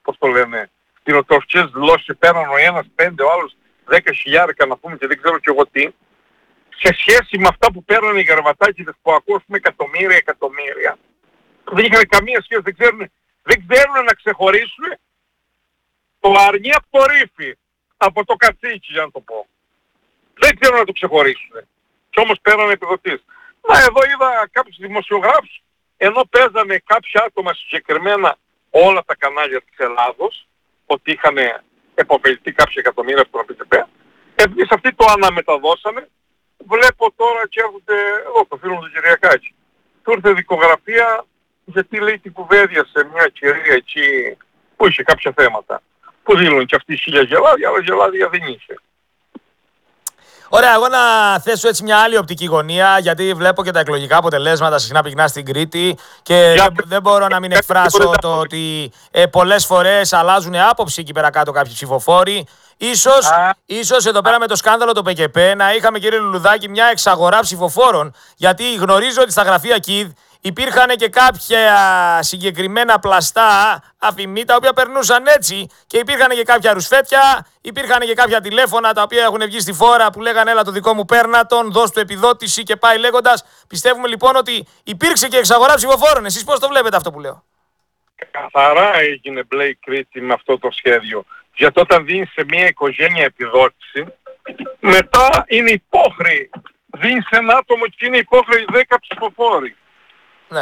πώς το λένε, κτηνοτροφικές δηλώσεις, πέραν ο ένας 5, ο άλλος 10.000 να πούμε και δεν ξέρω κι εγώ τι, σε σχέση με αυτά που παίρνουν οι γαρβατάκηδες που ακούσουμε εκατομμύρια, δεν είχαν καμία σχέση, δεν ξέρουν να ξεχωρίσουν το αρνί από το ρήφι, από το κατσίκι για να το πω. Δεν ξέρουν να το ξεχωρίσουν. Κι όμως πέρανε επιδοτήσεις. Μα εδώ είδα κάποιους δημοσιογράφους, ενώ παίζανε κάποια άτομα συγκεκριμένα όλα τα κανάλια της Ελλάδος, ότι είχαν επωφεληθεί κάποια εκατομμύρια από τον ΠΤΠ, εμείς αυτοί το αναμεταδώσαμε. Βλέπω τώρα και έρχονται εδώ το φίλο του Κυριακάκη. Του ήρθε δικογραφία γιατί λέει την κουβέντια σε μια κυρία εκεί που είχε κάποια θέματα. Που δίνουν και αυτή 1.000 γελάδια, αλλά γελάδια δεν είχε. Ωραία, εγώ να θέσω έτσι μια άλλη οπτική γωνία, γιατί βλέπω και τα εκλογικά αποτελέσματα συχνά πυκνά στην Κρήτη και δεν μπορώ να μην εκφράσω το ότι πολλές φορές αλλάζουν άποψη εκεί πέρα κάτω κάποιοι ψηφοφόροι. Ίσως εδώ πέρα με το σκάνδαλο το ΠΚΠ να είχαμε, κύριε Λουλουδάκη, μια εξαγορά ψηφοφόρων, γιατί γνωρίζω ότι στα γραφεία ΚΙΔ υπήρχαν και κάποια συγκεκριμένα πλαστά αφημί τα οποία περνούσαν έτσι και υπήρχαν και κάποια ρουσφέτια, υπήρχαν και κάποια τηλέφωνα τα οποία έχουν βγει στη φόρα που λέγανε έλα το δικό μου παίρνα τον, δώσ' του επιδότηση και πάει λέγοντας. Πιστεύουμε λοιπόν ότι υπήρξε και εξαγορά ψηφοφόρων. Εσείς πώς το βλέπετε αυτό που λέω? Καθαρά έγινε μπλε η Κρήτη με αυτό το σχέδιο. Γιατί όταν δίνεις σε μια οικογένεια επιδότηση, μετά είναι υπόχρεη. Δίνεις ένα άτομο και είναι υπόχρεοι 10 ψηφοφόροι. Ναι.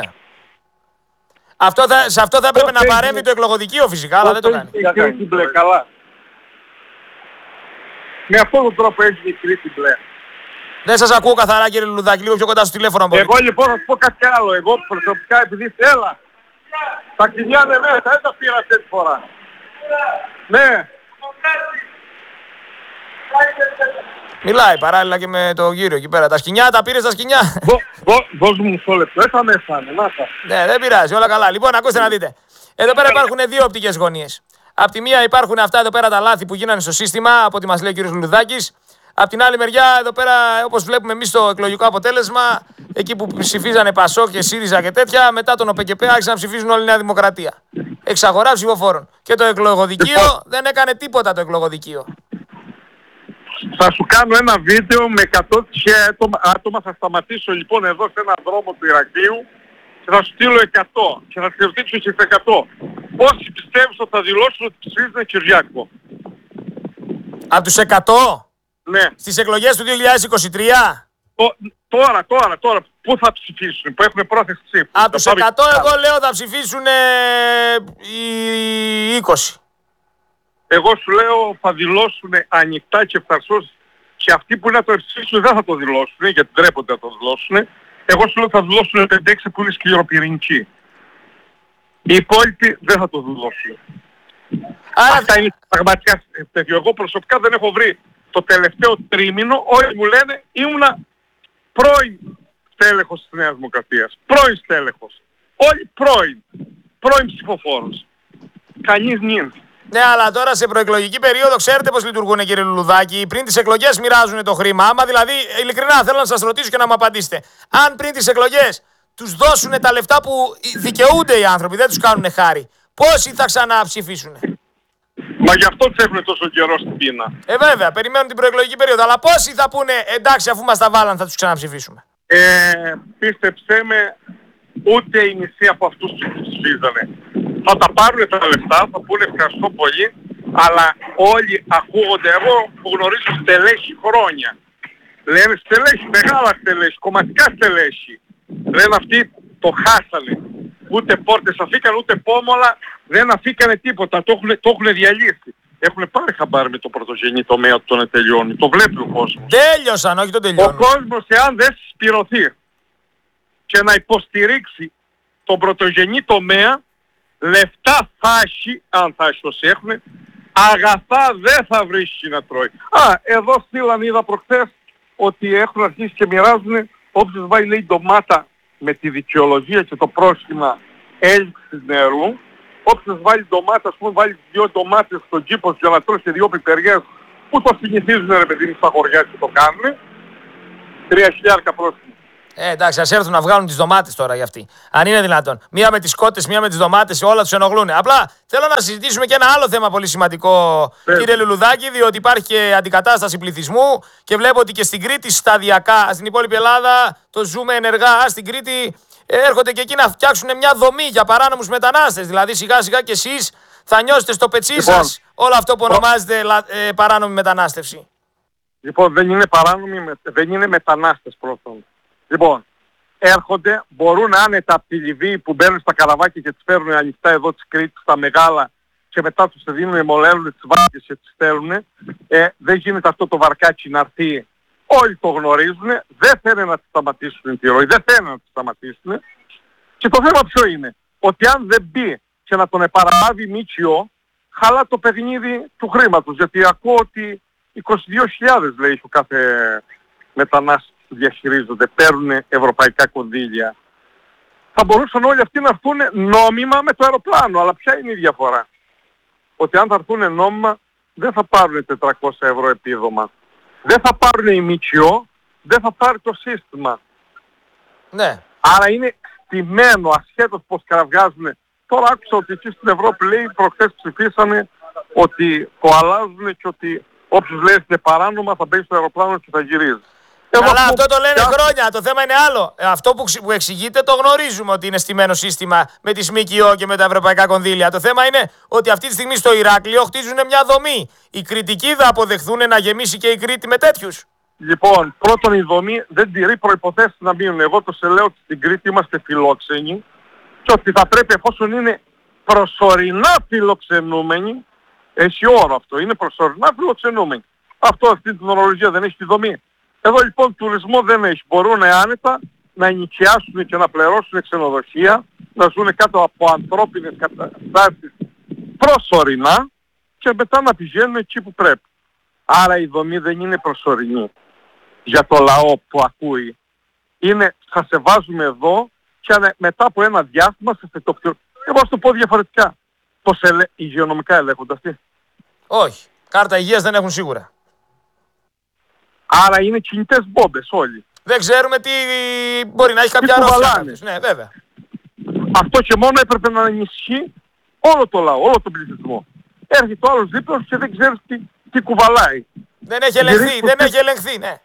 Σε αυτό θα έπρεπε να παρέμβει το εκλογοδικείο φυσικά, αλλά δεν το κάνει. Η Κρήτη μπλε, καλά. Με αυτόν τον τρόπο έχει η Κρήτη μπλε. Δεν σας ακούω καθαρά, κύριε Λουλουδάκη, λίγο πιο κοντά στο τηλέφωνο μπορείτε. Εγώ λοιπόν θα σου πω κάτι άλλο. Εγώ προσωπικά επειδή έλα, τα κοινιά είναι μέσα, δεν τα πήρα αυτή τη φορά. Ναι. Μιλάει παράλληλα και με το κύριο εκεί πέρα. Τα σκοινιά, τα πήρες τα σκοινιά. Δώσ' μου μισό λεπτό, έσα μέσα, ναι, δεν πειράζει, όλα καλά. Λοιπόν, ακούστε να δείτε. Εδώ πέρα υπάρχουν δύο οπτικές γωνίες. Απ' τη μία υπάρχουν αυτά εδώ πέρα τα λάθη που γίνανε στο σύστημα, από ό,τι μας λέει ο κύριος Λουλουδάκης. Απ' την άλλη μεριά, εδώ πέρα, όπως βλέπουμε εμείς το εκλογικό αποτέλεσμα, εκεί που ψηφίζανε Πασόκ και ΣΥΡΙΖΑ και τέτοια, μετά τον ΟΠΚΠ άρχισαν να ψηφίζουν όλη η Νέα Δημοκρατία. Εξαγορά ψηφοφόρων. Και το εκλογοδικείο δεν έκανε τίποτα το εκλογοδικείο. Θα σου κάνω ένα βίντεο με 100 άτομα, θα σταματήσω λοιπόν εδώ σε έναν δρόμο του Ηρακλείου και θα σου στείλω 100 και θα σε ρωτήσω και 100. Πόσοι πιστεύεις ότι θα δηλώσουν ότι ψηφίζουν Κυριάκο? Από τους 100? Ναι. Στις εκλογές του 2023? Τώρα, πού θα ψηφίσουν, που έχουν πρόθεση ψήφου? Από τους 100 εγώ λέω θα ψηφίσουν οι 20. Εγώ σου λέω θα δηλώσουν ανοιχτά και ευθαρσώς και αυτοί που είναι να το ψηφίσουν δεν θα το δηλώσουν γιατί ντρέπονται να το δηλώσουν. Εγώ σου λέω θα δηλώσουν 5-6 που είναι σκληροπυρηνικοί. Οι υπόλοιποι δεν θα το δηλώσουν. Αυτά είναι πραγματικά τέτοιο. Εγώ προσωπικά δεν έχω βρει το τελευταίο τρίμηνο, όλοι μου λένε ήμουνα πρώην στέλεχος της Νέας Δημοκρατίας. Πρώην στέλεχος. Όλοι πρώην ψηφοφόρος. Κανείς νυν. Ναι, αλλά τώρα σε προεκλογική περίοδο ξέρετε πώς λειτουργούν, κύριε Λουλουδάκη. Πριν τις εκλογές μοιράζουν το χρήμα. Άμα δηλαδή, ειλικρινά θέλω να σας ρωτήσω και να μου απαντήσετε. Αν πριν τις εκλογές τους δώσουν τα λεφτά που δικαιούνται οι άνθρωποι, δεν τους κάνουν χάρη, πόσοι θα ξαναψηφίσουν? Μα γι' αυτό τους έχουν τόσο καιρό στην πείνα. Βέβαια, περιμένουν την προεκλογική περίοδο. Αλλά πόσοι θα πούνε εντάξει, αφού μας τα βάλαν, θα τους ξαναψηφίσουμε? Πίστεψέ με, ούτε η μισή από αυτούς που ψηφίζανε. Θα τα πάρουν τα λεφτά, θα πούνε ευχαριστώ πολύ, αλλά όλοι ακούγονται, εγώ που γνωρίζω στελέχη χρόνια. Λένε στελέχη, μεγάλα στελέχη, κομματικά στελέχη. Λένε αυτοί το χάσανε. Ούτε πόρτες αφήκαν, ούτε πόμολα, δεν αφήκανε τίποτα, το έχουν διαλύσει. Έχουν πάρει χαμπάρι με το πρωτογενή τομέα ότι τον τελειώνει. Το βλέπει ο κόσμος. Τέλειωσαν, όχι το τελειώνουν. Ο κόσμος, εάν δεν συσπηρωθεί και να υποστηρίξει τον πρωτογενή τομέα, λεφτά θα έχει, αν θα έχει όσοι έχουν, αγαθά δεν θα βρίσκει να τρώει. Εδώ στείλαν, είδα προχθές, ότι έχουν αρχίσει και μοιράζουν, όποιος βάλει λέει ντομάτα με τη δικαιολογία και το πρόσχημα έλλειψης νερού, όποιος βάλει ντομάτα, ας πούμε βάλει 2 ντομάτες στον κήπο για να τρώσει 2 πιπεριές, που το συνηθίζουν ρε παιδί στα χωριά και το κάνουν, 3.000 πρόσχημα. Εντάξει, ας έρθουν να βγάλουν τις ντομάτες τώρα για αυτοί. Αν είναι δυνατόν. Μία με τις κότες, μία με τις ντομάτες, όλα τους ενοχλούν. Απλά θέλω να συζητήσουμε και ένα άλλο θέμα πολύ σημαντικό, κύριε Λουλουδάκη, διότι υπάρχει και αντικατάσταση πληθυσμού και βλέπω ότι και στην Κρήτη σταδιακά, στην υπόλοιπη Ελλάδα το ζούμε ενεργά. Στην Κρήτη έρχονται και εκεί να φτιάξουν μια δομή για παράνομους μετανάστες. Δηλαδή σιγά σιγά κι εσείς θα νιώσετε στο πετσί σας όλο αυτό που ονομάζεται παράνομη μετανάστευση. Λοιπόν, δεν είναι μετανάστες πρώτον. Λοιπόν, έρχονται, μπορούν άνετα από τη Λιβύη που μπαίνουν στα καραβάκια και τις φέρνουν ανοιχτά εδώ της Κρήτης, στα μεγάλα, και μετά τους δίνουν, μολαίνουν τις βάρκες και τις στέλνουν. Δεν γίνεται αυτό το βαρκάκι να έρθει. Όλοι το γνωρίζουν, δεν θέλουν να τις σταματήσουν τη ροή, δεν θέλουν να τις σταματήσουν. Και το θέμα ποιο είναι, ότι αν δεν μπει και να τον επαναλάβει ΜΚΟ, χαλά το παιχνίδι του χρήματος. Γιατί ακούω ότι 22.000 λέει ο κάθε μετανάστης που διαχειρίζονται, παίρνουν ευρωπαϊκά κονδύλια. Θα μπορούσαν όλοι αυτοί να έρθουν νόμιμα με το αεροπλάνο, αλλά ποια είναι η διαφορά? Ότι αν θα έρθουν νόμιμα δεν θα πάρουν 400 ευρώ επίδομα. Δεν θα πάρουν η ΜΚΟ, δεν θα πάρει το σύστημα. Ναι. Άρα είναι στημένο ασχέτως πως κραυγάζουν. Τώρα άκουσα ότι εκεί στην Ευρώπη λέει προχθές ψηφίσανε ότι το αλλάζουν και ότι όποιος λέει είναι παράνομα θα μπαίνει στο αεροπλάνο και θα γυρίζει. Αλλά αυτό το λένε χρόνια, το θέμα είναι άλλο. Αυτό που εξηγείτε το γνωρίζουμε ότι είναι στημένο σύστημα με τη ΜΚΟ και με τα ευρωπαϊκά κονδύλια. Το θέμα είναι ότι αυτή τη στιγμή στο Ηράκλειο χτίζουν μια δομή. Οι κριτικοί θα αποδεχθούν να γεμίσει και η Κρήτη με τέτοιους? Λοιπόν, πρώτον η δομή δεν τηρεί προϋποθέσεις να μείνουν. Εγώ το σε λέω ότι στην Κρήτη είμαστε φιλόξενοι και ότι θα πρέπει, εφόσον είναι προσωρινά φιλοξενούμενοι, έχει όρο αυτό, είναι προσωρινά φιλοξενούμενοι. Αυτό αυτή την ορολογία δεν έχει τη δομή. Εδώ λοιπόν τουρισμό δεν έχει. Μπορούν άνετα να ενοικιάσουν και να πληρώσουν ξενοδοχεία, να ζουν κάτω από ανθρώπινες καταστάσεις προσωρινά και μετά να πηγαίνουν εκεί που πρέπει. Άρα η δομή δεν είναι προσωρινή για το λαό που ακούει. Είναι θα σε βάζουμε εδώ και μετά από ένα διάστημα θα σε το πιο... Εγώ θα το πω διαφορετικά. Πώς υγειονομικά ελέγχονται αυτοί? Όχι. Κάρτα υγείας δεν έχουν σίγουρα. Άρα είναι κινητές μπόμπες όλοι. Δεν ξέρουμε τι μπορεί να έχει κάποια αρρώστια. Ναι, βέβαια. Αυτό και μόνο έπρεπε να ενισχύει όλο το λαό, όλο τον πληθυσμό. Έρχεται ο άλλος δίπλα και δεν ξέρει τι κουβαλάει. Δεν έχει ελεγχθεί, δεν έχει ελεγχθεί, ναι.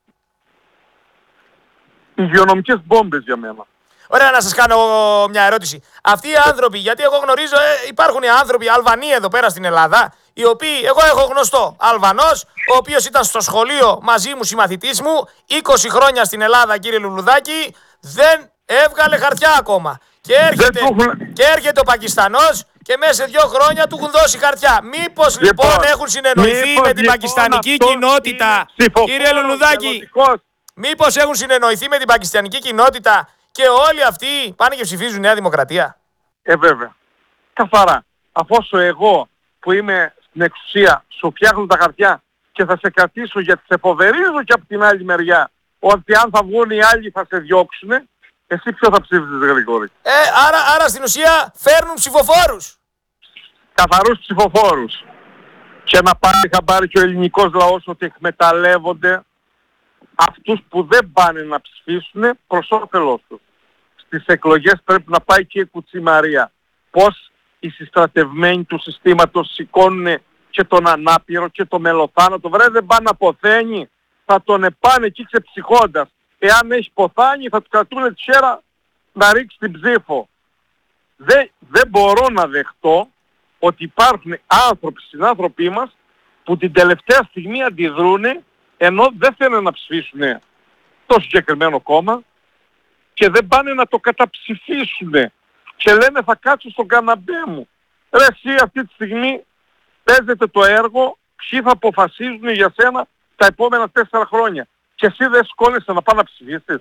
Υγειονομικές μπόμπες για μένα. Ωραία, να σας κάνω μια ερώτηση. Αυτοί οι άνθρωποι, γιατί εγώ γνωρίζω, υπάρχουν οι άνθρωποι Αλβανοί εδώ πέρα στην Ελλάδα, οι οποίοι, εγώ έχω γνωστό Αλβανός, ο οποίος ήταν στο σχολείο μαζί μου, συμμαθητής μου, 20 χρόνια στην Ελλάδα, κύριε Λουλουδάκη, δεν έβγαλε χαρτιά ακόμα. Και έρχεται ο Πακιστανός και μέσα σε 2 χρόνια του έχουν δώσει χαρτιά. Μήπως λοιπόν έχουν συνεννοηθεί με την πακιστανική κοινότητα, κύριε Λουλουδάκη, μήπως έχουν συνεννοηθεί με την πακιστανική κοινότητα και όλοι αυτοί πάνε και ψηφίζουν Νέα Δημοκρατία? Βέβαια. Καθαρά. Αφόσον εγώ που είμαι στην εξουσία σου φτιάχνω τα χαρτιά και θα σε κρατήσω γιατί σε φοβερίζω και από την άλλη μεριά ότι αν θα βγουν οι άλλοι θα σε διώξουν, εσύ ποιο θα ψήφισες, Γρηγόρη? Άρα στην ουσία φέρνουν ψηφοφόρους. Καθαρούς ψηφοφόρους. Και να πάρει χαμπάρι και ο ελληνικός λαός ότι εκμεταλλεύονται αυτούς που δεν πάνε να ψηφίσουν προς όφελός τους. Στις εκλογές πρέπει να πάει και η κουτσιμαρία. Πώς οι συστρατευμένοι του συστήματος σηκώνουν και τον ανάπηρο και το μελοθάνατο. Βρε, δεν πάνε να ποθαίνει, θα τον επάνε εκεί ξεψυχώντας. Εάν έχει ποθάνει θα του κρατούν τη χέρα να ρίξει την ψήφο. Δεν μπορώ να δεχτώ ότι υπάρχουν άνθρωποι, συνάνθρωποι μας, που την τελευταία στιγμή αντιδρούν ενώ δεν θέλουν να ψηφίσουν το συγκεκριμένο κόμμα και δεν πάνε να το καταψηφίσουν και λένε θα κάτσω στον καναπέ μου. Ρε εσύ αυτή τη στιγμή παίζεται το έργο, ποιοι θα αποφασίζουν για σένα τα επόμενα 4 χρόνια και εσύ δεν σκόνεσαι να πάνε να ψηφίσεις.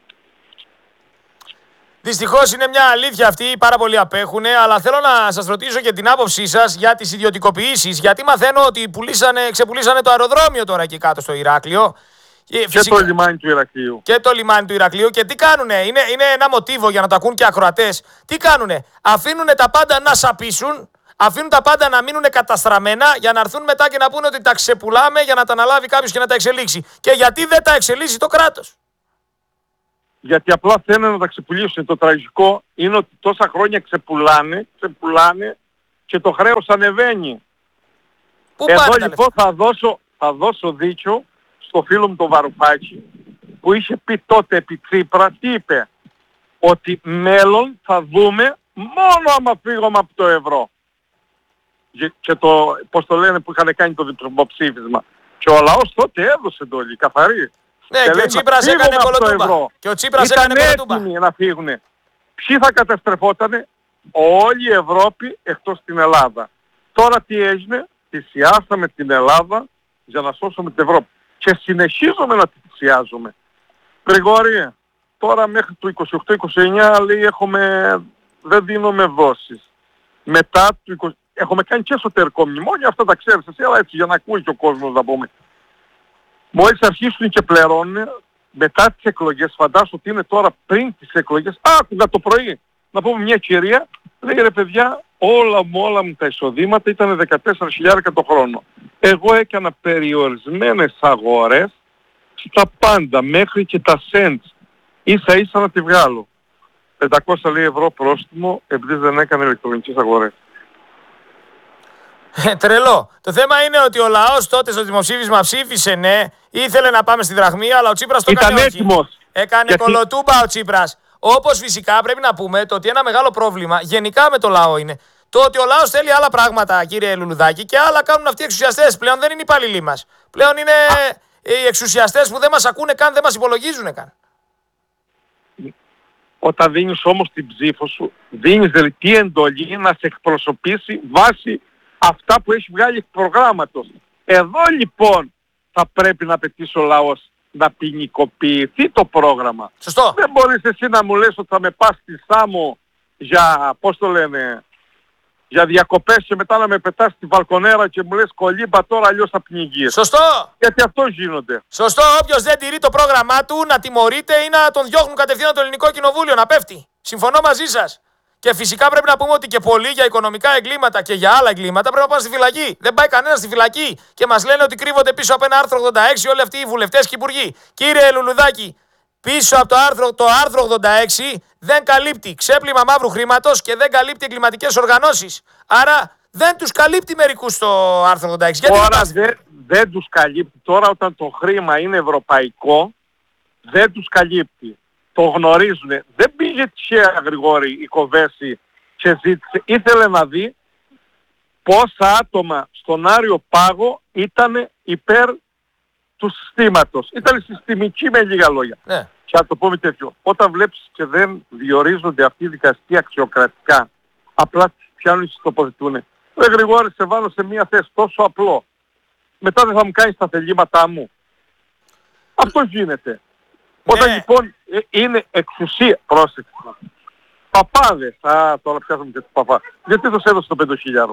Δυστυχώς είναι μια αλήθεια αυτή, πάρα πολλοί απέχουν, αλλά θέλω να σας ρωτήσω και την άποψή σας για τις ιδιωτικοποιήσεις, γιατί μαθαίνω ότι ξεπουλήσανε το αεροδρόμιο τώρα εκεί κάτω στο Ηράκλειο. Και το λιμάνι του Ηρακλείου. Και το λιμάνι του Ηρακλείου. Και τι κάνουνε, είναι ένα μοτίβο για να το ακούν και ακροατές. Τι κάνουνε, αφήνουνε τα πάντα να σαπίσουν, αφήνουν τα πάντα να μείνουν καταστραμμένα για να έρθουν μετά και να πούνε ότι τα ξεπουλάμε για να τα αναλάβει κάποιος και να τα εξελίξει. Και γιατί δεν τα εξελίσσει το κράτος? γιατί απλά θέλουν να τα ξεπουλήσουν. Το τραγικό είναι ότι τόσα χρόνια ξεπουλάνε και το χρέος ανεβαίνει. Εδώ λοιπόν θα δώσω δίκιο στο φίλο μου τον Βαρουφάκη, που είχε πει τότε επί Τσίπρα, τι είπε, ότι μέλλον θα δούμε μόνο άμα φύγουμε από το ευρώ. Και το, πώς το λένε, που είχαν κάνει το δημοψήφισμα. Και ο λαός τότε έδωσε εντολή, καθαρή. Ναι, και ο Τσίπρας έκανε κολοτούμπα. Και ο Τσίπρας έκανε κολοτούμπα. Έτοιμοι να φύγουν. Ποιοι θα καταστρεφότανε? Όλη η Ευρώπη εκτός την Ελλάδα. Τώρα τι έγινε? Θυσιάσαμε την Ελλάδα για να σώσουμε την Ευρώπη. Και συνεχίζουμε να τη θυσιάζουμε. Γρηγόρη, τώρα μέχρι το 28-29 λέει δεν δίνουμε δόσεις. Μετά το 20, έχουμε κάνει και εσωτερικό μνημόνιο, αυτά τα ξέρεις εσύ, αλλά έτσι για να ακούει και ο κόσμος να πούμε. Μόλις αρχίσουν και πληρώνουν, μετά τις εκλογές, φαντάσου ότι είναι τώρα πριν τις εκλογές, άκουγα το πρωί, να πούμε μια κυρία, λέει ρε παιδιά, όλα μου τα εισοδήματα ήταν 14.000 το χρόνο. Εγώ έκανα περιορισμένες αγορές στα πάντα, μέχρι και τα cents, ίσα ίσα να τη βγάλω. 500 λέει ευρώ πρόστιμο, επειδή δεν έκανε ηλεκτρονικές αγορές. Τρελό. Το θέμα είναι ότι ο λαός τότε στο δημοψήφισμα ψήφισε ναι, ήθελε να πάμε στη δραχμή, αλλά ο Τσίπρας το έκανε όχι. Έτοιμος. Έκανε κολοτούμπα ο Τσίπρας. Όπως φυσικά πρέπει να πούμε το ότι ένα μεγάλο πρόβλημα γενικά με το λαό είναι το ότι ο λαός θέλει άλλα πράγματα, κύριε Λουλουδάκη, και άλλα κάνουν αυτοί οι εξουσιαστές. Πλέον δεν είναι οι υπάλληλοι μας. Πλέον είναι οι εξουσιαστές που δεν μας ακούνε καν, δεν μας υπολογίζουν καν. Όταν δίνεις όμως την ψήφο σου, δίνεις δελτή εντολή να σε εκπροσωπήσει βάσει αυτά που έχει βγάλει εκ προγράμματος. Εδώ λοιπόν θα πρέπει να απαιτήσει ο λαός να ποινικοποιηθεί το πρόγραμμα. Σωστό. Δεν μπορείς εσύ να μου λες ότι θα με πας στη Σάμο για, πώς το λένε, για διακοπές και μετά να με πετάς στη βαλκονέρα και μου λες κολύμπα τώρα, αλλιώς θα πνιγείς. Σωστό. Γιατί αυτό γίνονται. Σωστό. Όποιος δεν τηρεί το πρόγραμμά του να τιμωρείται ή να τον διώχνουν κατευθείαν το ελληνικό κοινοβούλιο να πέφτει. Συμφωνώ μαζί σας. Και φυσικά πρέπει να πούμε ότι και πολλοί για οικονομικά εγκλήματα και για άλλα εγκλήματα πρέπει να πάνε στη φυλακή. Δεν πάει κανένα στη φυλακή και μας λένε ότι κρύβονται πίσω από ένα άρθρο 86 όλοι αυτοί οι βουλευτές και υπουργοί. Κύριε Λουλουδάκη, πίσω από το άρθρο 86 δεν καλύπτει ξέπλυμα μαύρου χρήματος και δεν καλύπτει εγκληματικές οργανώσεις. Άρα δεν τους καλύπτει μερικούς το άρθρο 86. Τώρα δεν τους καλύπτει. Τώρα όταν το χρήμα είναι ευρωπαϊκό δεν τους καλύπτει. Το γνωρίζουν. Δεν πήγε τυχαία, Γρηγόρη, η Κοβέση και ζήτησε. Ήθελε να δει πόσα άτομα στον Άριο Πάγο ήταν υπέρ του συστήματος. Ήταν συστημική με λίγα λόγια. Ναι. Και να το πούμε τέτοιο. Όταν βλέπεις και δεν διορίζονται αυτοί οι δικαστικοί αξιοκρατικά, απλά πιάνουν και τοποθετούν. Γρηγόρη, σε βάλω σε μια θέση τόσο απλό. Μετά δεν θα μου κάνεις τα θελήματά μου. Αυτό γίνεται. Όταν λοιπόν είναι εξουσία, πρόσεξε. Παπάδες, τώρα πιάσαμε και τους παπά. Γιατί τους έδωσε το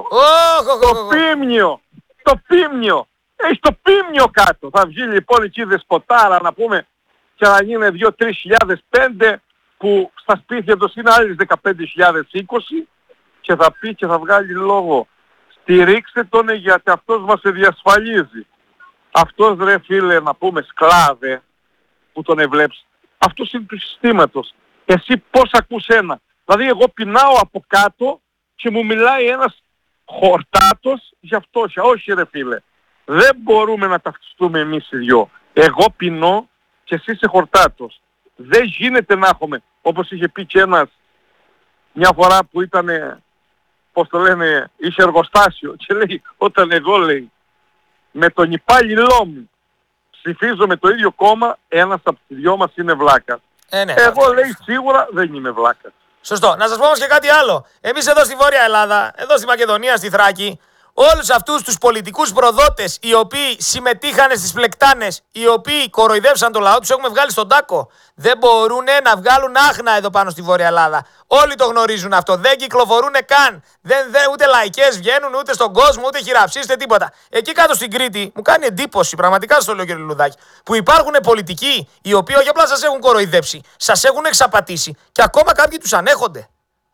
5.000. Το πίμνιο. Έχει το πίμνιο κάτω. Θα βγει λοιπόν εκεί δεσποτάρα να πούμε και να γίνει 2-3 χιλιάδες 5 που στα σπίτια τους είναι άλλες 15.020 και θα πει και θα βγάλει λόγο. Στηρίξτε τον γιατί αυτός μας διασφαλίζει. Αυτός ρε φίλε να πούμε σκλάβε που τον ευλέψει. Αυτός είναι του συστήματος. Εσύ πώς ακούς ένα? Δηλαδή εγώ πεινάω από κάτω και μου μιλάει ένας χορτάτος για φτώχεια. Όχι ρε φίλε. Δεν μπορούμε να ταυτιστούμε εμείς οι δυο. Εγώ πεινώ και εσύ είσαι χορτάτος. Δεν γίνεται να έχουμε, όπως είχε πει και ένας μια φορά που ήταν, πώς το λένε, είχε εργοστάσιο και λέει όταν εγώ λέει με τον υπάλληλό μου ψηφίζω με το ίδιο κόμμα, ένας από τις δυο μας είναι βλάκας. Ναι, εγώ λέει σίγουρα δεν είμαι βλάκας. Σωστό. Να σας πω όμως και κάτι άλλο. Εμείς εδώ στη Βόρεια Ελλάδα, εδώ στη Μακεδονία, στη Θράκη, όλους αυτούς τους πολιτικούς προδότες οι οποίοι συμμετείχαν στις πλεκτάνες, οι οποίοι κοροϊδεύσαν το λαό, τους έχουμε βγάλει στον τάκο. Δεν μπορούν να βγάλουν άχνα εδώ πάνω στη Βόρεια Ελλάδα. Όλοι το γνωρίζουν αυτό. Δεν κυκλοφορούν καν. Ούτε λαϊκές βγαίνουν, ούτε στον κόσμο, ούτε χειραψίες, ούτε τίποτα. Εκεί κάτω στην Κρήτη μου κάνει εντύπωση, πραγματικά στο λέω κύριε Λουλουδάκη, που υπάρχουν πολιτικοί οι οποίοι όχι απλά σας έχουν κοροϊδέψει, σας έχουν εξαπατήσει και ακόμα κάποιοι τους ανέχονται.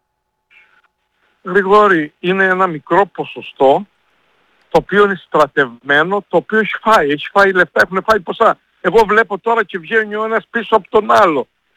Γρηγόρη, είναι ένα μικρό ποσοστό το οποίο είναι στρατευμένο, το οποίο έχει φάει λεφτά, έχουν φάει ποσά. Εγώ βλέπω τώρα και βγαίνει ο ένας πίσω από τον άλλο.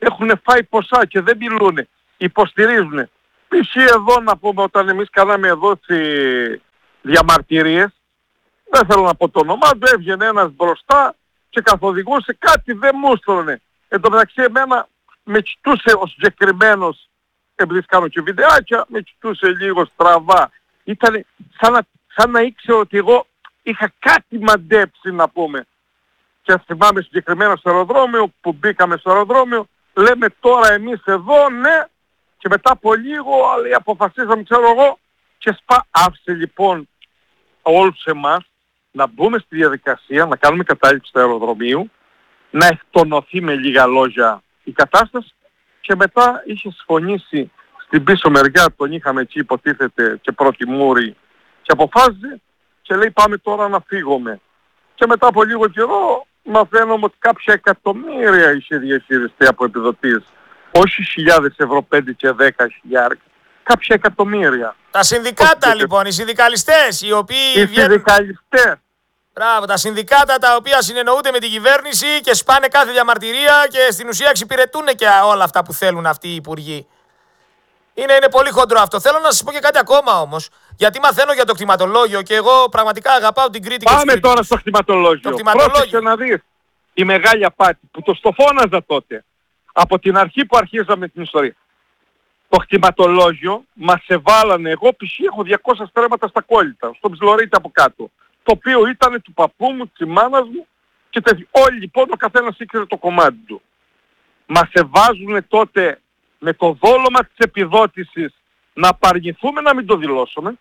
έχουν φάει ποσά και δεν μιλούν, υποστηρίζουν. Π.χ. εδώ να πούμε, όταν εμείς κάναμε εδώ τις διαμαρτυρίες, δεν θέλω να πω το όνομά του, έβγαινε ένας μπροστά και καθοδηγούσε, κάτι δεν μου έστρωνε. Εν τω μεταξύ εμένα με κοιτούσε ο συγκεκριμένος, επειδή κάνω και βιντεάκια, με κοιτούσε λίγο στραβά. Ήταν σαν να ήξερε ότι εγώ είχα κάτι μαντέψει, να πούμε. Και θυμάμαι συγκεκριμένα στο αεροδρόμιο, που μπήκαμε στο αεροδρόμιο, λέμε τώρα εμείς εδώ, ναι, και μετά από λίγο, αλλά αποφασίσαμε, ξέρω εγώ, και άφησε λοιπόν όλους εμάς να μπούμε στη διαδικασία, να κάνουμε κατάληψη του αεροδρομίου, να εκτονωθεί με λίγα λόγια η κατάσταση, και μετά είχε συμφωνήσει στην πίσω μεριά, τον είχαμε εκεί υποτίθεται και πρώτη μούρη, και αποφάσισε και λέει πάμε τώρα να φύγουμε. Και μετά από λίγο καιρό μαθαίνουμε ότι κάποια εκατομμύρια είχε διαχειριστεί από επιδοτήσεις. Όχι χιλιάδες ευρώ, 5 και 10 χιλιάδες. Κάποια εκατομμύρια. Τα συνδικάτα λοιπόν, οι συνδικαλιστές, οι οποίοι οι συνδικαλιστές. Μπράβο, τα συνδικάτα τα οποία συνεννοούνται με την κυβέρνηση και σπάνε κάθε διαμαρτυρία και στην ουσία εξυπηρετούν και όλα αυτά που θέλουν αυτοί οι υπουργοί. Είναι πολύ χοντρό αυτό. Θέλω να σας πω και κάτι ακόμα όμως. Γιατί μαθαίνω για το κτηματολόγιο και εγώ πραγματικά αγαπάω την Κρήτη. Πάμε τώρα στο κτηματολόγιο. Πρόσεξε να δεις. Η μεγάλη απάτη που το στοφώναζα τότε. Από την αρχή που αρχίζαμε την ιστορία. Το κτηματολόγιο μας εβάλανε. Εγώ π.χ. έχω 200 στρέμματα στα κόλλητα. Στο ψιλορίτη από κάτω. Το οποίο ήταν του παππού μου, της μάνας μου και όλοι λοιπόν ο καθένας ήξερε το κομμάτι του. Μας εβάζουν τότε με το δόλωμα της επιδότησης να απαρνηθούμε, να μην το δηλώσουμε,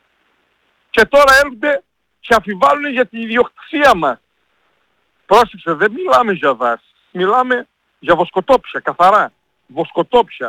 και τώρα έρχονται και αφιβάλλουν για την ιδιοκτησία μας. Πρόσεξε, δεν μιλάμε για δάση, μιλάμε για βοσκοτόπια, καθαρά, βοσκοτόπια.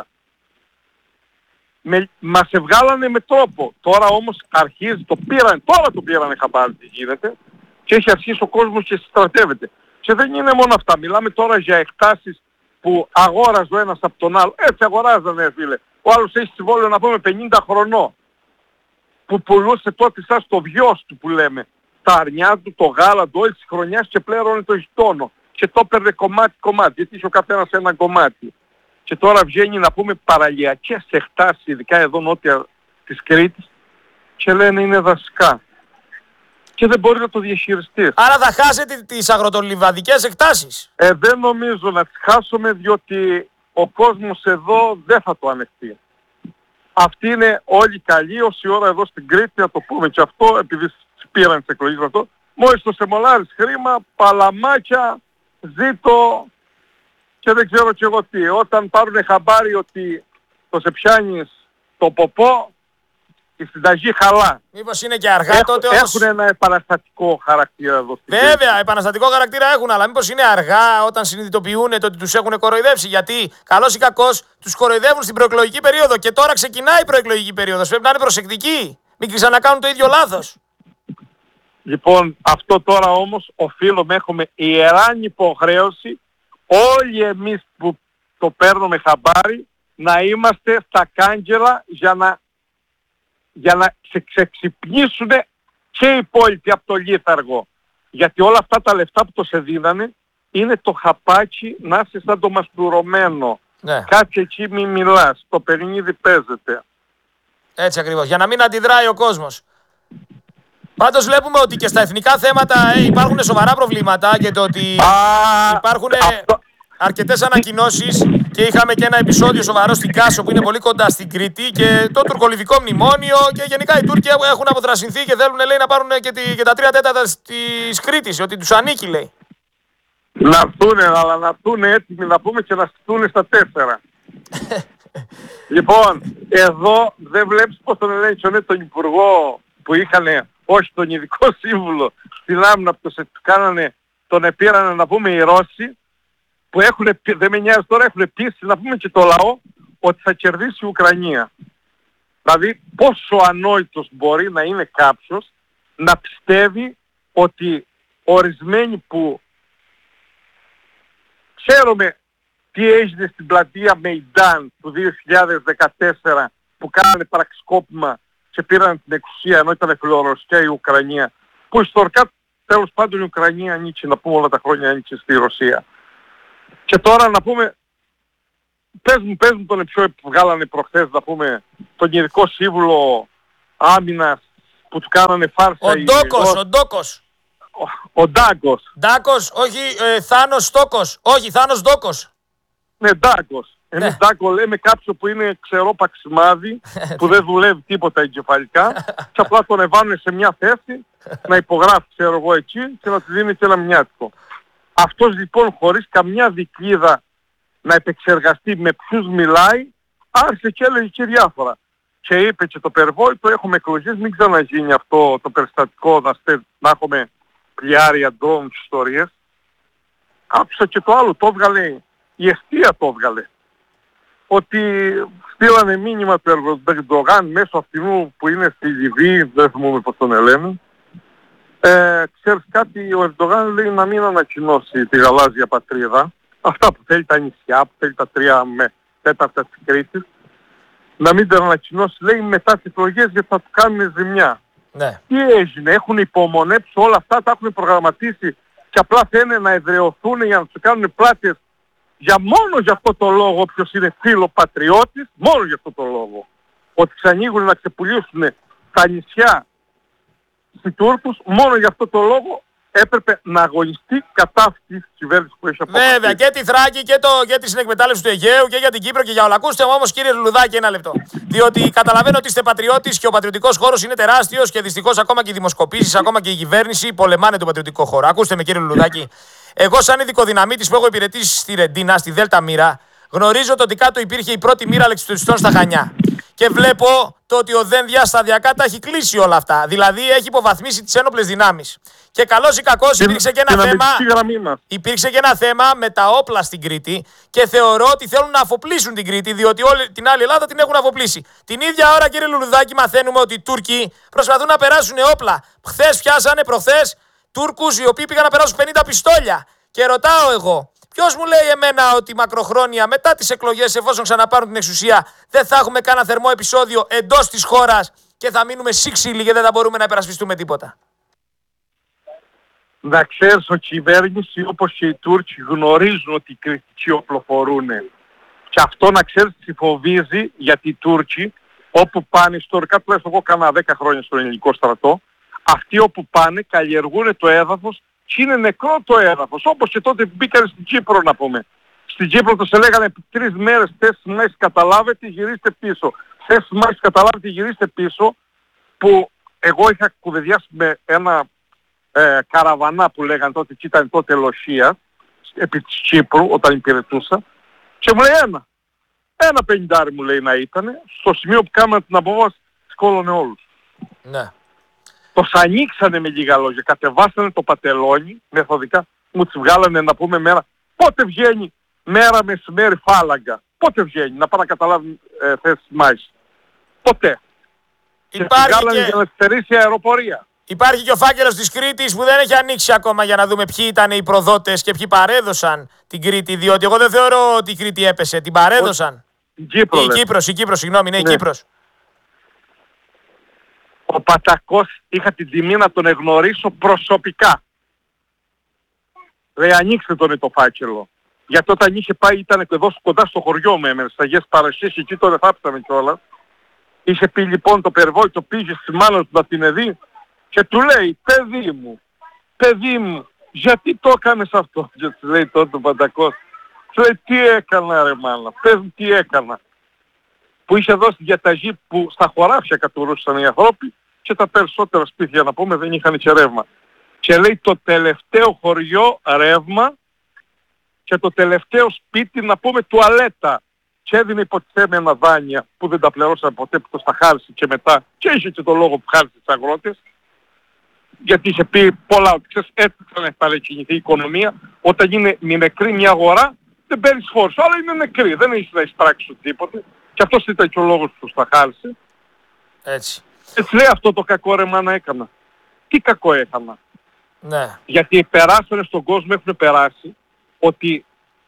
Μας ευγάλανε με τρόπο. Τώρα όμως αρχίζει, τώρα το πήρανε χαμπάρι τι γίνεται, και έχει αρχίσει ο κόσμος και στρατεύεται. Και δεν είναι μόνο αυτά, μιλάμε τώρα για εκτάσεις που αγόραζε ο ένας από τον άλλο. Έτσι αγοράζανε, φίλε. Ο άλλος έχει συμβόλαιο να πούμε 50 χρονών. Που πουλούσε τότε σαν στο βιός του που λέμε. Τα αρνιά του, το γάλα του, όλη της χρονιάς, και πλέρωνε το γειτόνο. Και το έπαιρνε κομμάτι-κομμάτι, γιατί είχε ο καθένας ένα κομμάτι. Και τώρα βγαίνει να πούμε παραλιακές εκτάσεις, ειδικά εδώ νότια της Κρήτης, και λένε είναι δασικά. Και δεν μπορεί να το διαχειριστεί. Άρα θα χάσετε τις αγροτολιβαδικές εκτάσεις. Δεν νομίζω να τις χάσουμε, διότι ο κόσμος εδώ δεν θα το ανεχτεί. Αυτοί είναι όλοι καλοί, όση ώρα εδώ στην Κρήτη, να το πούμε και αυτό, επειδή πήραν τις εκλογές αυτό, μόλις το σεμολάρεις χρήμα, παλαμάκια, ζήτω και δεν ξέρω κι εγώ τι. Όταν πάρουν χαμπάρι ότι το σε πιάνεις το ποπό, η συνταγή χαλά. Μήπως είναι και αργά τότε όμως. Έχουν ένα επαναστατικό χαρακτήρα εδώ. Βέβαια, επαναστατικό χαρακτήρα έχουν, αλλά μήπως είναι αργά όταν συνειδητοποιούν ότι τους έχουν κοροϊδεύσει. Γιατί καλώς ή κακώς τους κοροϊδεύουν στην προεκλογική περίοδο και τώρα ξεκινάει η προεκλογική περίοδος. Πρέπει να είναι προσεκτικοί. Μην ξανακάνουν το ίδιο λάθος. Λοιπόν, αυτό τώρα όμως οφείλουμε, έχουμε ιεράν υποχρέωση όλοι εμείς που το παίρνουμε χαμπάρι να είμαστε στα κάγκελα για να ξεξυπνήσουν και οι υπόλοιποι από το λίθαργο. Γιατί όλα αυτά τα λεφτά που το σε δίνανε είναι το χαπάκι να είσαι σαν το μαστουρωμένο. Ναι. Κάτσε εκεί μη μιλάς, το παιχνίδι παίζεται. Έτσι ακριβώς, για να μην αντιδράει ο κόσμος. Πάντως βλέπουμε ότι και στα εθνικά θέματα υπάρχουν σοβαρά προβλήματα και το ότι υπάρχουν αρκετές ανακοινώσεις και είχαμε και ένα επεισόδιο σοβαρό στην Κάσο που είναι πολύ κοντά στην Κρήτη και το τουρκολιβικό μνημόνιο και γενικά οι Τούρκοι έχουν αποθρασινθεί και θέλουν λέει, να πάρουν και τα 3/4 της Κρήτης, ότι τους ανήκει λέει. Να έρθουνε, αλλά να έρθουν έτοιμοι να πούμε και να στηθούν στα 4. Λοιπόν, εδώ δεν βλέπεις πώς τον ελέγχει τον υπουργό που είχανε, όχι τον ειδικό σύμβουλο στην άμυνα που τον επήρανε να πούμε οι Ρώσοι, που δεν με νοιάζει τώρα, έχουν πείσει να πούμε και το λαό ότι θα κερδίσει η Ουκρανία. Δηλαδή πόσο ανόητος μπορεί να είναι κάποιος να πιστεύει ότι ορισμένοι που ξέρουμε τι έγινε στην πλατεία Μεϊντάν του 2014 που κάνανε πραξικόπημα και πήραν την εξουσία ενώ ήταν φιλορωσία η Ουκρανία, που ιστορικά τέλος πάντων η Ουκρανία ανήκει, να πούμε όλα τα χρόνια ανήκει στη Ρωσία. Και τώρα να πούμε πες μου τον πιο βγάλανε προχθές, να πούμε, τον Γενικό Σύμβουλο Άμυνας που του κάνανε φάρσα. Ο Ντόκος. Ο Ντάκος. Ντάκος, όχι, Θάνος Στόκος. Όχι, Θάνος Ντόκος. Ναι, Ντάκος. Εμείς Ντάκο λέμε κάποιον που είναι ξερό παξιμάδι, που δεν δουλεύει τίποτα εγκεφαλικά και απλά τον εβάνουν σε μια θέση να υπογράφει, ξέρω εγώ, εκεί και να του δίνει και ένα μηνιάτικο. Αυτός λοιπόν χωρίς καμιά δικλίδα να επεξεργαστεί με ποιους μιλάει, άρχισε και έλεγε και διάφορα. Και είπε και το περιβόητο, έχουμε εκλογές, μην ξαναγίνει αυτό το περιστατικό να έχουμε πλοιάρια ντρόουν και ιστορίες. Άκουσα και το άλλο, το έβγαλε, η Εστία το έβγαλε. Ότι στείλανε μήνυμα του Ερντογάν μέσω αυτού που είναι στη Λιβύη, δεν θυμούμαι πώς τον λένε. Ξέρεις κάτι, ο Ερντογάν λέει να μην ανακοινώσει τη γαλάζια πατρίδα, αυτά που θέλει τα νησιά, που θέλει τα 3 με 4 της Κρήτης, να μην τα ανακοινώσει, λέει, μετά τις εκλογές γιατί θα του κάνουν ζημιά. Ναι. Τι έγινε, έχουν υπομονέψει όλα αυτά, τα έχουν προγραμματίσει και απλά θέλουν να εδραιωθούν για να τους κάνουν πλάτες μόνο για αυτό το λόγο, όποιος είναι φιλοπατριώτης, μόνο για αυτό το λόγο. Ότι ξανοίγουν να ξεπουλήσουν τα νησιά στους Τούρκους, μόνο για αυτό το λόγο έπρεπε να αγωνιστεί κατά αυτής της κυβέρνησης που έχει αποφασίσει. Βέβαια, και τη Θράκη και τη συνεκμετάλλευση του Αιγαίου και για την Κύπρο και για όλα. Ακούστε όμως, κύριε Λουλουδάκη, ένα λεπτό. Διότι καταλαβαίνω ότι είστε πατριώτης και ο πατριωτικός χώρος είναι τεράστιος και δυστυχώς ακόμα και οι δημοσκοπήσεις, ακόμα και η κυβέρνηση πολεμάνε τον πατριωτικό χώρο. Ακούστε με, κύριε Λουλουδάκη. Εγώ, σαν ειδικοδυναμίτης που έχω υπηρετήσει στη Ρεντίνα, στη Δέλτα Μοίρα, γνωρίζω το ότι κάτω υπήρχε η πρώτη μοίρα αλεξιπτωτιστών στα Χανιά. Και βλέπω το ότι ο Δένδια σταδιακά τα έχει κλείσει όλα αυτά. Δηλαδή έχει υποβαθμίσει τις ένοπλες δυνάμεις. Και καλώς ή κακώς υπήρξε και ένα θέμα με τα όπλα στην Κρήτη και θεωρώ ότι θέλουν να αφοπλίσουν την Κρήτη, διότι όλη την άλλη Ελλάδα την έχουν αφοπλίσει. Την ίδια ώρα, κύριε Λουλουδάκη, μαθαίνουμε ότι οι Τούρκοι προσπαθούν να περάσουν όπλα. Χθες πιάσανε προχθές Τούρκους οι οποίοι πήγαν να περάσουν 50 πιστόλια. Και ρωτάω εγώ, ποιος μου λέει εμένα ότι μακροχρόνια μετά τις εκλογές, εφόσον ξαναπάρουν την εξουσία, δεν θα έχουμε κανένα θερμό επεισόδιο εντός της χώρας και θα μείνουμε σύξυλοι και δεν θα μπορούμε να υπερασπιστούμε τίποτα? Να ξέρεις, η κυβέρνηση όπως και οι Τούρκοι γνωρίζουν ότι οι κριτικοί οπλοφορούν. Και αυτό να ξέρεις τι φοβίζει, γιατί οι Τούρκοι όπου πάνε ιστορικά, τουλάχιστον εγώ κάνα 10 χρόνια στον ελληνικό στρατό, αυτοί όπου πάνε καλλιεργούν το έδαφος και είναι νεκρό το έδαφος. Όπως και τότε που μπήκαν στην Κύπρο, να πούμε. Στην Κύπρο τους έλεγανε 3 μέρες, θες να έχεις καταλάβετε, γυρίστε πίσω. Θες να έχεις καταλάβετε, γυρίστε πίσω, που εγώ είχα κουβεντιάσει με ένα καραβανά που λέγανε τότε, και ήταν τότε Λοσία, επί της Κύπρου όταν υπηρετούσα, και μου λέει ένα 50 μου λέει να ήτανε, στο σημείο που κάναμε την αποβάση, σκόλωνε όλους. Ναι. Τους ανοίξανε με λίγα λόγια, κατεβάσανε το πατελόνι, μεθοδικά, μου τις βγάλανε να πούμε μέρα. Πότε βγαίνει μέρα μεσημέρι φάλαγγα? Πότε βγαίνει, να πάει να καταλάβει θέσεις Μάης? Ποτέ. Υπάρχει και βγάλανε για να στερήσει η αεροπορία. Υπάρχει και ο φάκελος της Κρήτης που δεν έχει ανοίξει ακόμα για να δούμε ποιοι ήταν οι προδότες και ποιοι παρέδωσαν την Κρήτη, διότι εγώ δεν θεωρώ ότι η Κρήτη έπεσε, την παρέδωσαν. Η Κύπρος, συγγνώμη, ναι, η Κύπρος. Ο Πατακός είχα την τιμή να τον εγνωρίσω προσωπικά. Λέει ανοίξτε τον το φάκελο. Γιατί όταν είχε πάει ήταν εδώ κοντά στο χωριό μου έμενε, στα Αγίες Παρασκευές, εκεί τώρα θάψαμε κιόλας. Είχε πει λοιπόν το περιβόητο, πήγε στη μάνα του να την δει και του λέει παιδί μου, γιατί το έκανες αυτό? Και του λέει τότε ο Πατακός, του λέει τι έκανα ρε μάνα, πες μου τι έκανα? Που είχε δώσει διαταγή που στα χωράφια κατουρούσαν οι ανθρώποι και τα περισσότερα σπίτια να πούμε δεν είχαν και ρεύμα. Και λέει το τελευταίο χωριό ρεύμα και το τελευταίο σπίτι να πούμε τουαλέτα. Και έδινε υποτιθέμενα δάνεια που δεν τα πληρώσαν ποτέ, που το στα χάρισε και μετά. Και είχε και το λόγο που χάρισε τις αγρότες. Γιατί είχε πει πολλά, ότι ξέρεις, έτσι θα επανεκκινηθεί η οικονομία. Όταν είναι νεκρή μια αγορά δεν παίρνεις φόρους. Αλλά είναι νεκρή, δεν έχεις να εισπράξεις τίποτε. Και αυτός ήταν και ο λόγος που τα χάρισε. Έτσι. Έτσι λέει αυτό το κακό ρε μάνα έκανα. Τι κακό έκανα? Ναι. Γιατί περάσανε στον κόσμο, έχουν περάσει ότι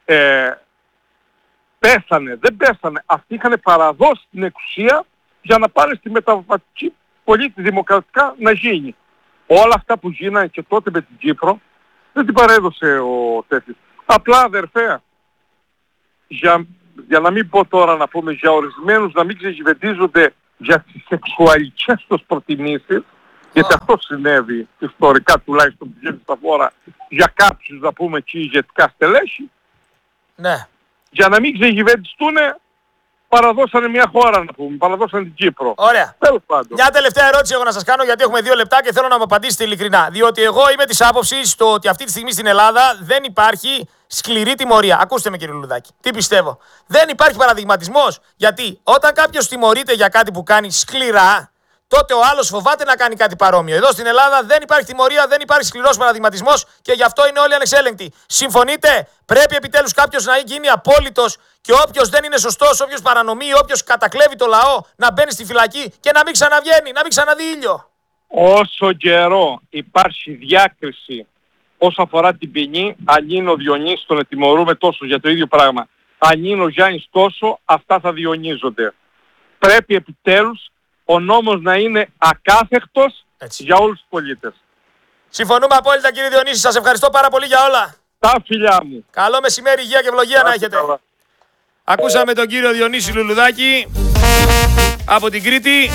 πέσανε, δεν πέσανε. Αυτοί είχαν παραδώσει την εξουσία για να πάνε στη μεταβατική πολίτη δημοκρατικά να γίνει. Όλα αυτά που γίνανε και τότε με την Κύπρο δεν την παρέδωσε ο τέτοιος. Απλά αδερφέ, για για να μην πω τώρα να πούμε για ορισμένους να μην ξεγιβεντίζονται για τις σεξουαλικές τους προτιμήσεις, γιατί αυτό συνέβη ιστορικά τουλάχιστον που γίνεται στα φόρα για κάποιους να πούμε και ηγετικά στελέχη. Ναι. Για να μην ξεγιβεντιστούν, παραδώσανε μια χώρα να πούμε, παραδώσανε την Κύπρο. Ωραία. Τέλος πάντων. Μια τελευταία ερώτηση εγώ να σας κάνω, γιατί έχουμε 2 λεπτά και θέλω να μου απαντήσετε ειλικρινά. Διότι εγώ είμαι της άποψης ότι αυτή τη στιγμή στην Ελλάδα δεν υπάρχει σκληρή τιμωρία. Ακούστε με κύριε Λουλουδάκη. Τι πιστεύω. Δεν υπάρχει παραδειγματισμός. Γιατί όταν κάποιος τιμωρείται για κάτι που κάνει σκληρά, τότε ο άλλος φοβάται να κάνει κάτι παρόμοιο. Εδώ στην Ελλάδα δεν υπάρχει τιμωρία, δεν υπάρχει σκληρός παραδειγματισμός και γι' αυτό είναι όλοι ανεξέλεγκτοι. Συμφωνείτε, πρέπει επιτέλους κάποιος να γίνει απόλυτος και όποιος δεν είναι σωστός, όποιος παρανομεί, όποιος κατακλέβει το λαό να μπαίνει στη φυλακή και να μην ξαναβγαίνει, να μην ξαναδεί ήλιο. Όσο καιρό υπάρχει διάκριση όσον αφορά την ποινή, αν είναι ο Διονύσης τον τιμωρούμε τόσο για το ίδιο πράγμα. Αν είναι ο Γιάννης τόσο, αυτά θα διονύζονται. Πρέπει επιτέλους ο νόμος να είναι ακάθεκτος για όλους τους πολίτες. Συμφωνούμε απόλυτα κύριε Διονύση, σας ευχαριστώ πάρα πολύ για όλα. Τα φιλιά μου. Καλό μεσημέρι, υγεία και ευλογία να έχετε. Καλά. Ακούσαμε τον κύριο Διονύση Λουλουδάκη από την Κρήτη.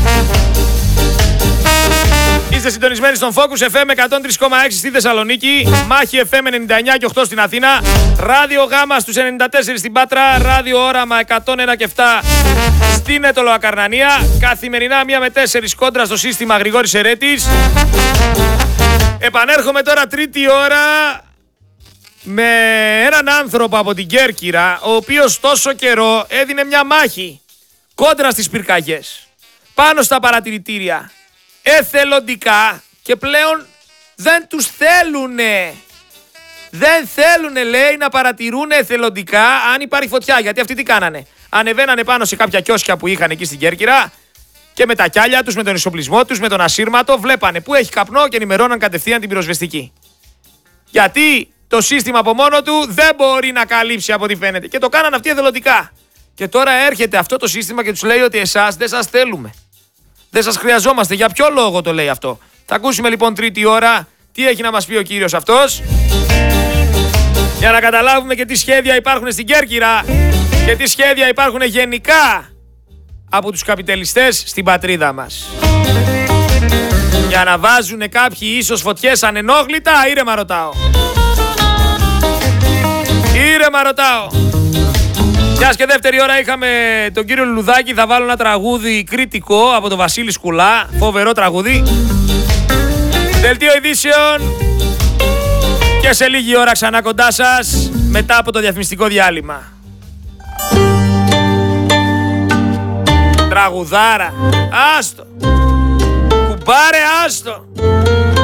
Είστε συντονισμένοι στον Focus FM 103,6 στη Θεσσαλονίκη, Μάχη FM 99 και 8 στην Αθήνα, Ράδιο Γάμα στους 94 στην Πάτρα, Ράδιο Όραμα 101 και 7 στην Αιτωλοακαρνανία, καθημερινά 1 με 4 κόντρα στο σύστημα Γρηγόρης Ερέτης. Επανέρχομαι τώρα τρίτη ώρα με έναν άνθρωπο από την Κέρκυρα, ο οποίος τόσο καιρό έδινε μια μάχη κόντρα στις πυρκαγιές, πάνω στα παρατηρητήρια, εθελοντικά, και πλέον δεν τους θέλουνε. Δεν θέλουνε, λέει, να παρατηρούν εθελοντικά αν υπάρχει φωτιά. Γιατί αυτοί τι κάνανε? Ανεβαίνανε πάνω σε κάποια κιόσκια που είχαν εκεί στην Κέρκυρα και με τα κιάλια τους, με τον ισοπλισμό τους, με τον ασύρματο, βλέπανε που έχει καπνό και ενημερώναν κατευθείαν την πυροσβεστική. Γιατί το σύστημα από μόνο του δεν μπορεί να καλύψει από ό,τι φαίνεται. Και το κάνανε αυτοί εθελοντικά. Και τώρα έρχεται αυτό το σύστημα και τους λέει ότι εσάς δεν σας θέλουμε. Δεν σας χρειαζόμαστε. Για ποιο λόγο το λέει αυτό? Θα ακούσουμε λοιπόν τρίτη ώρα τι έχει να μας πει ο κύριος αυτός, για να καταλάβουμε και τι σχέδια υπάρχουν στην Κέρκυρα και τι σχέδια υπάρχουν γενικά από τους καπιταλιστές στην πατρίδα μας. Για να βάζουν κάποιοι ίσως φωτιές ανενόχλητα, ήρεμα ρωτάω. Ήρεμα ρωτάω. Μιας και δεύτερη ώρα είχαμε τον κύριο Λουλουδάκη, θα βάλω ένα τραγούδι κριτικό από τον Βασίλη Σκουλά, φοβερό τραγούδι. Δελτίο ειδήσεων και σε λίγη ώρα ξανά κοντά σας μετά από το διαφημιστικό διάλειμμα. Τραγουδάρα, άστο. Κουμπάρε, άστο.